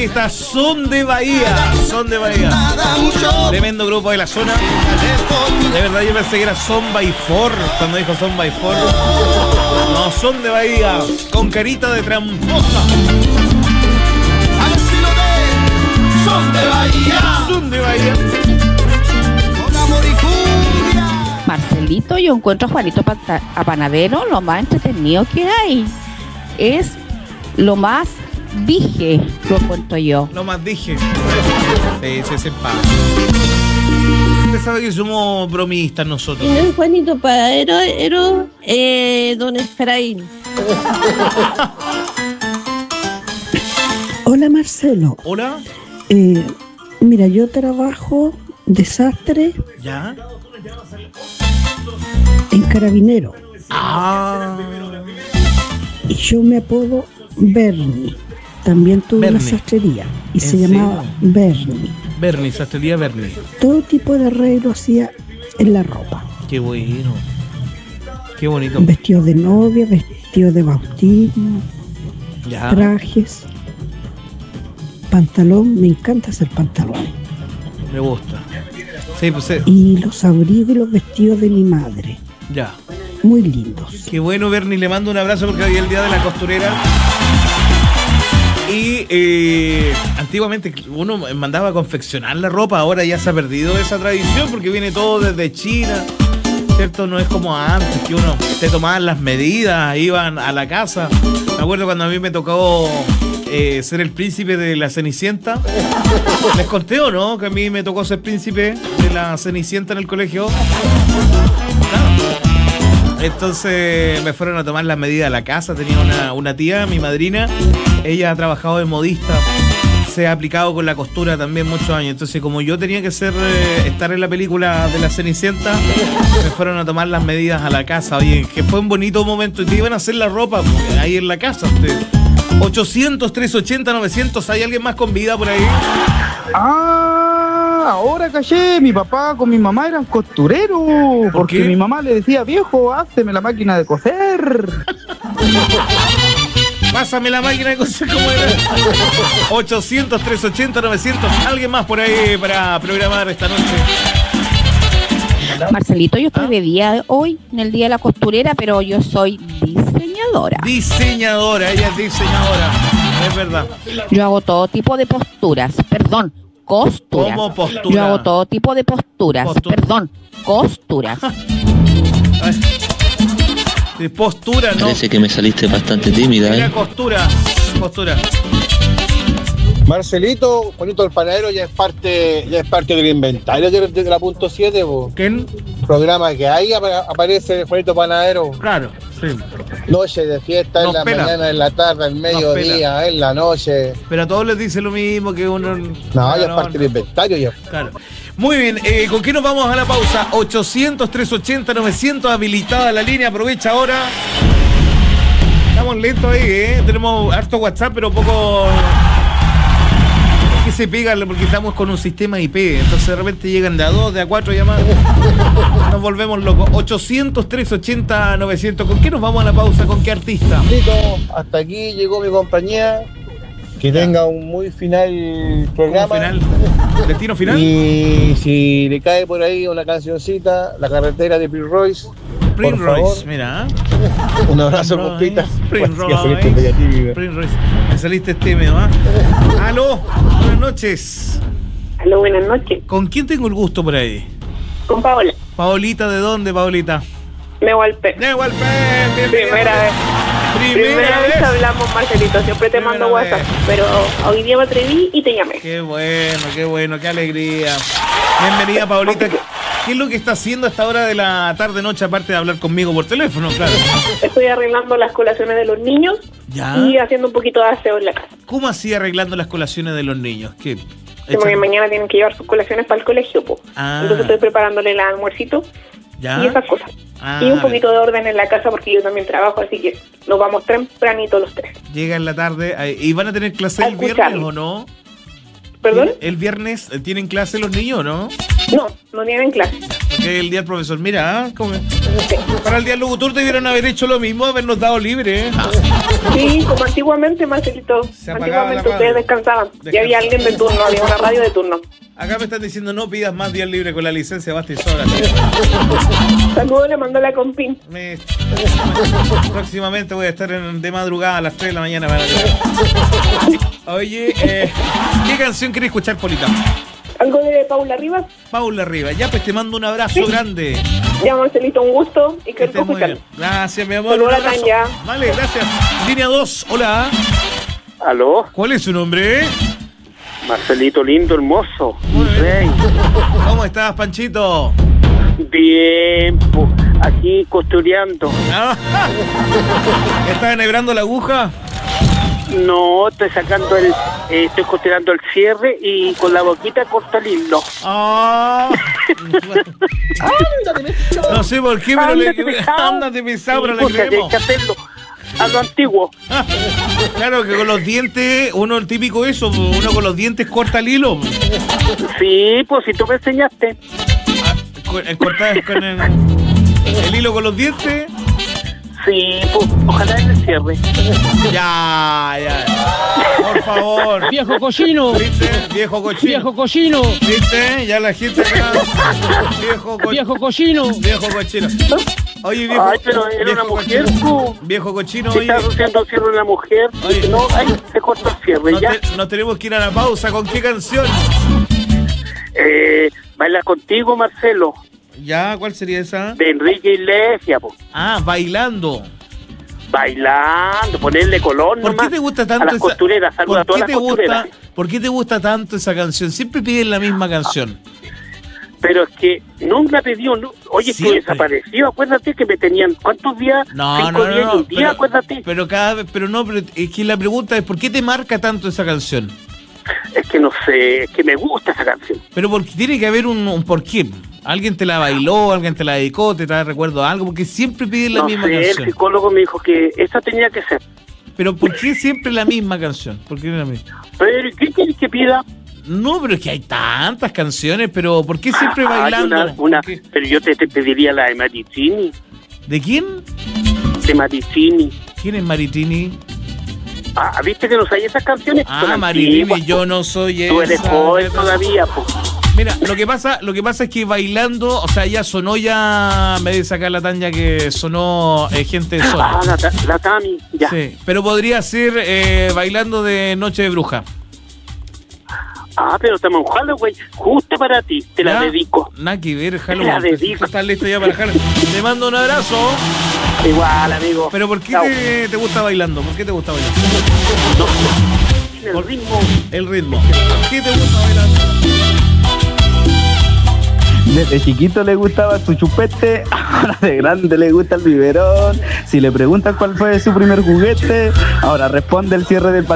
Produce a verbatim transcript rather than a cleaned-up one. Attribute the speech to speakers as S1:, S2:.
S1: está Son de Bahía. Son de Bahía. Tremendo grupo de la zona. De verdad yo pensé que era Son by Four cuando dijo Son by Four. No, Son de Bahía. Con carita de tramposa.
S2: Al estilo de Son de Bahía.
S1: Son de Bahía.
S2: Con amor y furia.
S3: Marcelito, yo encuentro a Juanito Pata- a Panadero lo más entretenido que hay. Es lo más dije, lo encuentro yo.
S1: Lo más dije. Sí, sí, sí, pa. Usted sabe que somos bromistas nosotros.
S4: Y no es Juanito Panadero, era eh, don Efraín.
S5: Hola Marcelo.
S1: Hola.
S5: Eh, mira, yo trabajo de sastre
S1: ¿Ya?
S5: en Carabinero
S1: Ah.
S5: y yo me apodo Bernie. También tuve
S1: Bernie.
S5: una sastrería y
S1: ¿En
S5: se llamaba
S1: serio?
S5: Bernie.
S1: Bernie, sastrería Bernie.
S5: Todo tipo de arreglo hacía en la ropa.
S1: Qué bueno. Qué bonito.
S5: Vestidos de novia, vestidos de bautismo,
S1: Ya.
S5: trajes, pantalón. Me encanta hacer pantalones.
S1: Me gusta. Sí, pues eh,
S5: Y los abrigos y los vestidos de mi madre.
S1: ya.
S5: Muy lindos.
S1: Qué bueno, Bernie. Le mando un abrazo porque hoy es el día de la costurera. Y eh, antiguamente uno mandaba a confeccionar la ropa, ahora ya se ha perdido esa tradición porque viene todo desde China, ¿cierto? No es como antes, que uno te tomaban las medidas, iban a la casa. Me acuerdo cuando a mí me tocó eh, ser el príncipe de la Cenicienta. ¿Les conté o no? Que a mí me tocó ser príncipe de la Cenicienta en el colegio. Entonces me fueron a tomar las medidas a la casa. Tenía una, una tía, mi madrina. Ella ha trabajado de modista. Se ha aplicado con la costura también muchos años. Entonces como yo tenía que ser eh, estar en la película de la Cenicienta, me fueron a tomar las medidas a la casa. Oye, que fue un bonito momento. Y te iban a hacer la ropa pues, ahí en la casa. Usted. ochocientos, trescientos ochenta, novecientos. ¿Hay alguien más con vida por ahí?
S6: Ah, ahora caché, mi papá con mi mamá eran costureros,
S1: ¿Por
S6: porque
S1: qué?
S6: mi mamá le decía, viejo, hazme la máquina de coser.
S1: Pásame la máquina de coser como era. ochocientos, trescientos ochenta, novecientos. ¿Alguien más por ahí para programar esta noche?
S3: Marcelito, yo estoy
S1: ¿Ah?
S3: de día hoy, en el día de la costurera, pero yo soy diseñadora.
S1: Diseñadora, ella es diseñadora. Es verdad.
S3: Yo hago todo tipo de posturas, perdón, costuras.
S1: ¿Cómo postura?
S3: Yo hago todo tipo de posturas,
S1: Postura.
S3: perdón, costuras.
S1: Ay. De postura, no.
S7: Parece que me saliste bastante tímida,
S1: Mira,
S7: ¿eh?
S1: costura. Costura.
S8: Marcelito, Juanito el Panadero ya es parte, ya es parte del inventario de, de la punto siete, po.
S1: ¿Quién?
S8: Programa que ahí apa- aparece Juanito Panadero.
S1: Claro, sí.
S8: Noche de fiesta,
S1: Nos
S8: en la
S1: pela.
S8: mañana, en la tarde, en mediodía, en la noche.
S1: Pero a todos les dice lo mismo que uno.
S8: No, ya es parte del inventario ya.
S1: Claro. Muy bien, eh, ¿con qué nos vamos a la pausa? ochocientos, trescientos ochenta, novecientos, habilitada la línea, aprovecha ahora. Estamos lentos ahí, ¿eh? Tenemos harto WhatsApp, pero poco... Es que se pegan porque estamos con un sistema I P, entonces de repente llegan de a dos, de a cuatro llamadas. Nos volvemos locos. ochocientos, trescientos ochenta, novecientos. ¿Con qué nos vamos a la pausa? ¿Con qué artista?
S8: Listo, hasta aquí llegó mi compañía. Que tenga un muy final programa.
S1: ¿Cómo final? ¿Destino final?
S8: Y si le cae por ahí una cancioncita, La carretera de Prince Royce.
S1: Prince
S8: por favor.
S1: Royce, mira.
S8: Un abrazo,
S1: Prince
S8: compita.
S1: Prince
S8: Pues, ya saliste
S1: Royce.
S8: media tímida.
S1: Prince Royce. Me saliste tímido, ¿ah? Aló, buenas noches.
S9: Aló, buenas noches.
S1: ¿Con quién tengo el gusto por ahí?
S9: Con Paola.
S1: Paolita, ¿de dónde, Paolita?
S9: Me golpeé.
S1: De golpe.
S9: Primera vez.
S1: Primera,
S9: Primera vez
S1: vez.
S9: que hablamos, Marcelito. Siempre te
S1: Primera
S9: mando WhatsApp.
S1: vez.
S9: Pero hoy día me atreví y te llamé.
S1: Qué bueno, qué bueno, qué alegría. Bienvenida, Paolita. ¿Qué es lo que está haciendo a esta hora de la tarde-noche, aparte de hablar conmigo por teléfono, claro?
S9: Estoy arreglando las colaciones de los niños
S1: ¿Ya?
S9: y haciendo un poquito de aseo en la casa.
S1: ¿Cómo así arreglando las colaciones de los niños? ¿Qué?
S9: Sí, porque
S1: Echan-
S9: mañana tienen que llevar sus colaciones para el colegio, po.
S1: Ah.
S9: Entonces estoy preparándole el almuercito
S1: ¿Ya?
S9: y esas cosas.
S1: Ah,
S9: y un poquito de orden en la casa porque yo también trabajo, así que nos vamos tempranito los tres.
S1: Llega en la tarde. eh, ¿Y van a tener clase
S9: A
S1: el viernes
S9: escucharlo.
S1: o no?
S9: ¿Perdón?
S1: ¿El viernes eh, tienen clase los niños o no?
S9: No, no tienen clase.
S1: No Porque el día del profesor, mira, ¿ah? ¿Cómo es? Para el día del locutor debieron haber hecho lo mismo, habernos dado libre. ¿eh?
S9: Sí, como antiguamente, Marcelito.
S1: Se apagaba la
S9: Antiguamente ustedes
S1: radio.
S9: descansaban. Y
S1: Descansaban.
S9: había alguien de turno, había una radio de turno.
S1: Acá me están diciendo no pidas más días libres con la licencia, basta y sobra.
S9: Saludos, le mandó la compin.
S1: Me- Próximamente voy a estar en- de madrugada a las tres de la mañana. Para... Oye, eh, ¿qué canción querés escuchar, Polita?
S9: ¿Algo de Paula Rivas?
S1: Paula Rivas. Ya, pues te mando un abrazo
S9: Sí.
S1: grande.
S9: Ya, Marcelito, un gusto. Y
S1: Que
S9: que
S1: estés muy bien. Gracias, mi amor.
S9: Saludos
S1: Un
S9: a
S1: abrazo.
S9: Tanya.
S1: Vale, gracias. Línea dos, hola.
S8: ¿Aló?
S1: ¿Cuál es su nombre?
S8: Marcelito lindo, hermoso.
S1: Muy bien.
S8: Rey.
S1: ¿Cómo estás, Panchito?
S8: Bien, pues, aquí costureando.
S1: Ah, ¿estás enhebrando la aguja?
S8: No, estoy sacando el, eh, estoy costurando el cierre y con la boquita corto el hilo.
S1: Ah. No sé por qué, pero
S8: Ándate
S1: le
S8: pesado.
S1: ándate pesado, pero
S8: Sí,
S1: le
S8: porque hay
S1: creemos.
S8: que hacerlo a lo antiguo.
S1: Claro que con los dientes, uno el típico eso, uno con los dientes corta el hilo.
S8: Sí, pues si tú me enseñaste.
S1: Ah, co- el cortar con el, el hilo con los dientes.
S8: Sí, pues ojalá en el cierre.
S1: Ya, ya. Por favor.
S10: Viejo cochino,
S1: ¿Viste? Viejo cochino.
S10: viejo cochino,
S1: ¿Viste? Ya la gente acá. Viejo cochino.
S10: viejo cochino.
S1: Viejo cochino. Oye, viejo.
S8: Ay, pero era una
S1: viejo
S8: mujer,
S1: cochino.
S8: tú.
S1: Viejo cochino,
S8: Si
S1: oye.
S8: estás haciendo cierre a una mujer,
S1: Oye.
S8: no, ahí se corta el cierre,
S1: Nos,
S8: ya.
S1: te- nos tenemos que ir a la pausa. ¿Con qué canción?
S8: Eh, baila contigo, Marcelo,
S1: Ya, ¿cuál sería esa?
S8: de Enrique Iglesias, pues.
S1: Ah, bailando.
S8: Bailando, ponerle color
S1: ¿Por qué
S8: nomás
S1: te gusta
S8: a
S1: tanto
S8: las
S1: esa
S8: costureras, saluda a
S1: ¿Por qué
S8: todas
S1: te
S8: las
S1: gusta?
S8: costureras.
S1: ¿Por qué te gusta tanto esa canción? Siempre piden la misma canción.
S8: Pero es que nunca pidió, no. Oye, tú
S1: Siempre.
S8: desapareció, acuérdate que me tenían, ¿cuántos días?
S1: No,
S8: Cinco
S1: no, no,
S8: días
S1: no,
S8: y un día,
S1: pero,
S8: acuérdate.
S1: pero cada vez, pero no, pero es que la pregunta es ¿por qué te marca tanto esa canción?
S8: Es que no sé, es que me gusta esa canción.
S1: Pero porque tiene que haber un, un por qué. Alguien te la bailó, alguien te la dedicó, te trae recuerdo a algo, porque siempre piden la
S8: No
S1: misma
S8: sé, el
S1: canción.
S8: psicólogo me dijo que esa tenía que ser.
S1: Pero ¿por qué siempre la misma canción? ¿Por qué la misma?
S8: Pero ¿qué quieres que pida?
S1: No, pero es que hay tantas canciones, pero ¿por qué siempre
S8: Ah, hay
S1: bailando?
S8: una- una-
S1: ¿Por qué?
S8: pero yo te, te pediría la de Maritini,
S1: ¿De quién?
S8: de Maritini.
S1: ¿Quién es Maritini?
S8: Ah, ¿viste que no hay esas canciones?
S1: Ah,
S8: Son
S1: Maritini,
S8: antiguas,
S1: yo
S8: po.
S1: no soy
S8: Tú eres
S1: esa.
S8: joven todavía, pues.
S1: Mira, lo que pasa, lo que pasa es que bailando, o sea, ya sonó ya, me de sacar la tanya que sonó eh, gente de zona.
S8: Ah, la, ta- la Tami, ya.
S1: Sí, pero podría ser eh, bailando de Noche de Bruja.
S8: Ah, pero estamos en Halloween, justo para ti, te la
S1: ¿Ya?
S8: dedico.
S1: Nada que ver, Halloween.
S8: La dedico.
S1: ¿Estás listo ya para Halloween? Te mando un abrazo.
S8: Igual, amigo.
S1: Pero ¿por qué
S8: Chao.
S1: te, te gusta bailando? ¿Por qué te gusta bailar?
S8: No, el ritmo.
S1: El ritmo. ¿Por qué te gusta bailando?
S6: Desde chiquito le gustaba su chupete, ahora de grande le gusta el biberón. Si le preguntan cuál fue su primer juguete, ahora responde el cierre del